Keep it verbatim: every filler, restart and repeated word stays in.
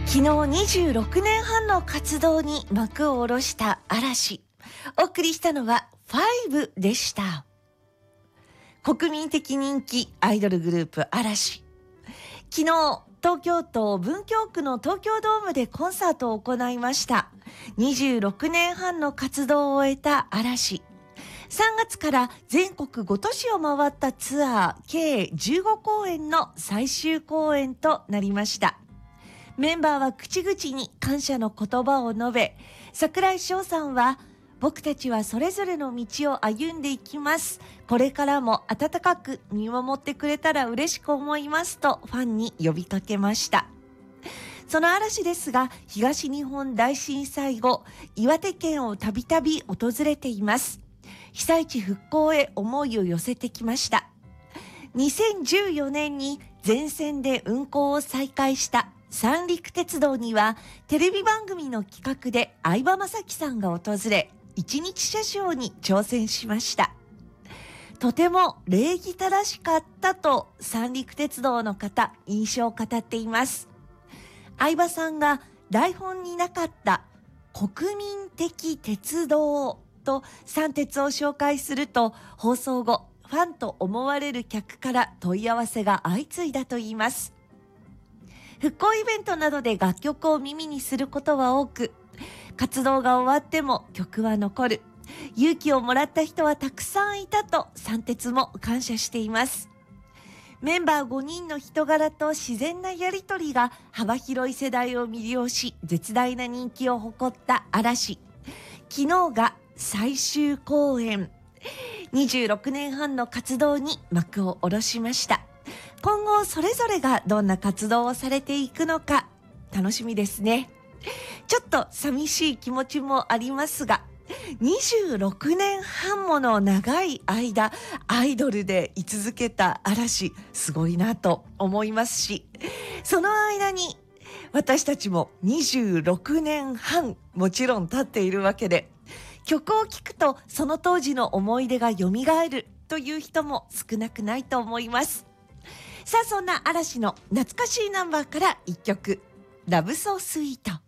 昨日にじゅうろくねんはんの活動に幕を下ろした嵐。お送りしたのはファイブでした。国民的人気アイドルグループ嵐。昨日東京都文京区の東京ドームでコンサートを行いました。にじゅうろくねんはんの活動を終えた嵐。さんがつから全国ご都市を回ったツアー計じゅうごこうえんの最終公演となりました。メンバーは口々に感謝の言葉を述べ、櫻井翔さんは、僕たちはそれぞれの道を歩んでいきます。これからも温かく見守ってくれたら嬉しく思いますとファンに呼びかけました。その嵐ですが、東日本大震災後、岩手県をたびたび訪れています。被災地復興へ思いを寄せてきました。にせんじゅうよねんに全線で運行を再開した三陸鉄道にはテレビ番組の企画で相葉雅紀さんが訪れ、一日車掌に挑戦しました。とても礼儀正しかったと三陸鉄道の方、印象を語っています。相葉さんが台本になかった国民的鉄道と三鉄を紹介すると、放送後ファンと思われる客から問い合わせが相次いだといいます。復興イベントなどで楽曲を耳にすることは多く、活動が終わっても曲は残る。勇気をもらった人はたくさんいたと三鉄も感謝しています。メンバーごにんの人柄と自然なやりとりが幅広い世代を魅了し、絶大な人気を誇った嵐。昨日が最終公演。にじゅうろくねんはんの活動に幕を下ろしました。今後それぞれがどんな活動をされていくのか楽しみですね。ちょっと寂しい気持ちもありますが、にじゅうろくねんはんもの長い間アイドルで居続けた嵐、すごいなと思いますし、その間に私たちもにじゅうろくねんはんもちろん経っているわけで、曲を聴くとその当時の思い出が蘇るという人も少なくないと思います。さあ、そんな嵐の懐かしいナンバーから一曲、ラブソースイート。